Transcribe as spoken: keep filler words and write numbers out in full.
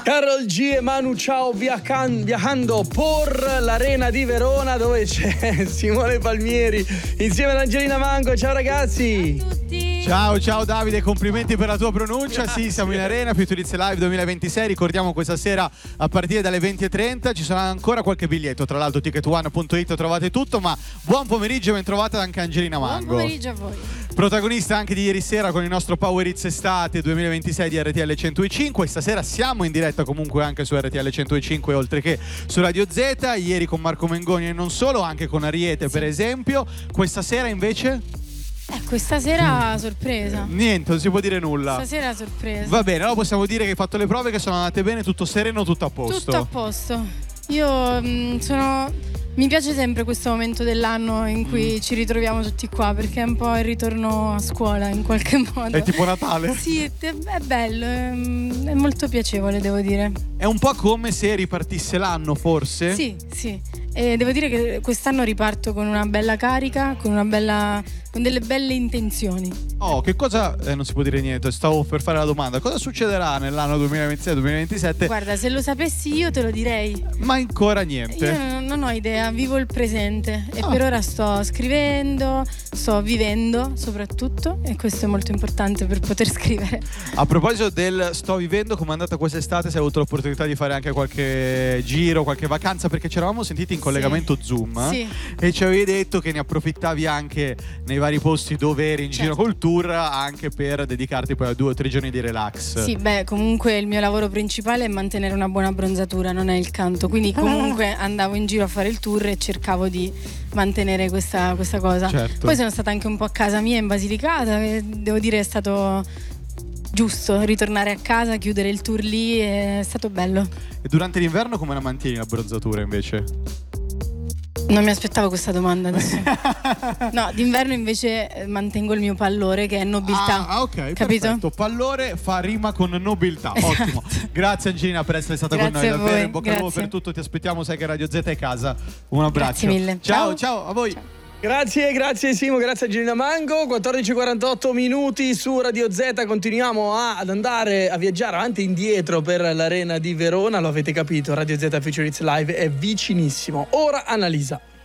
Karol G e Manu Chao viacan- viajando por l'arena di Verona, dove c'è Simone Palmieri insieme ad Angelina Mango. Ciao ragazzi. Ciao a tutti. Ciao, ciao Davide, complimenti per la tua pronuncia. Grazie. Sì, siamo in arena, Futurizze Live duemilaventisei. Ricordiamo questa sera a partire dalle venti e trenta ci sarà ancora qualche biglietto. Tra l'altro ticket one punto it trovate tutto. Ma buon pomeriggio e ben trovata anche Angelina Mango. Buon pomeriggio a voi. Protagonista anche di ieri sera con il nostro Power Hits Estate duemilaventisei di R T L centocinque. Stasera siamo in diretta comunque anche su R T L centocinque oltre che su Radio Z. Ieri con Marco Mengoni e non solo, anche con Ariete, sì, per esempio. Questa sera invece? Eh, questa sera sorpresa. Niente, non si può dire nulla. Stasera sorpresa. Va bene, allora possiamo dire che hai fatto le prove, che sono andate bene, tutto sereno, tutto a posto. Tutto a posto. Io mh, sono... Mi piace sempre questo momento dell'anno in cui mm. ci ritroviamo tutti qua, perché è un po' il ritorno a scuola in qualche modo. È tipo Natale? Sì, è, è bello, è, è molto piacevole, devo dire. È un po' come se ripartisse l'anno, forse? Sì, sì. E devo dire che quest'anno riparto con una bella carica, con una bella, con delle belle intenzioni. Oh, che cosa... Eh, non si può dire niente, stavo per fare la domanda. Cosa succederà nell'anno duemilaventisei duemilaventisette? Guarda, se lo sapessi io te lo direi. Ma ancora niente. Io non, non ho idea, vivo il presente e ah. per ora sto scrivendo, sto vivendo soprattutto, e questo è molto importante per poter scrivere. A proposito del sto vivendo, com'è andata quest'estate? Se hai avuto l'opportunità di fare anche qualche giro, qualche vacanza? Perché ci eravamo sentiti in collegamento sì. Zoom, sì. e ci avevi detto che ne approfittavi anche nei vari posti dove eri in certo. giro col tour, anche per dedicarti poi a due o tre giorni di relax. Sì, beh, comunque il mio lavoro principale è mantenere una buona abbronzatura, non è il canto, quindi comunque andavo in giro a fare il tour e cercavo di mantenere questa, questa cosa. Certo. Poi sono stata anche un po' a casa mia in Basilicata e devo dire è stato giusto ritornare a casa, chiudere il tour lì, è stato bello. E durante l'inverno come la mantieni l'abbronzatura invece? Non mi aspettavo questa domanda adesso. No, d'inverno invece mantengo il mio pallore, che è nobiltà. Ah, ok, capito? Perfetto. Pallore fa rima con nobiltà. Esatto. Ottimo. Grazie Angelina per essere stata Grazie con noi, davvero. voi. In bocca al lupo Grazie. per tutto. Ti aspettiamo, sai che Radio Z è casa. Un abbraccio. Grazie mille. Ciao, Ciao, ciao a voi. Ciao. Grazie, grazie Simo, grazie Angelina Mango. quattordici e quarantotto minuti su Radio Z. Continuiamo a, ad andare a viaggiare avanti e indietro per l'arena di Verona. Lo avete capito, Radio Z Future Hits Live è vicinissimo. Ora Annalisa.